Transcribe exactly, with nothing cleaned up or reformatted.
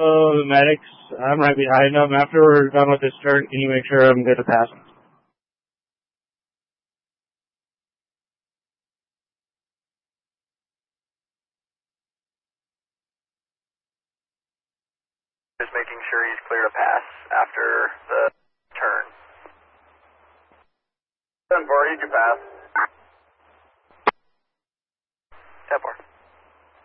Oh, the medics, I'm right behind them. After we're done with this turn, can you make sure I'm good to pass? Just making sure he's clear to pass after the turn. ten four, you can pass.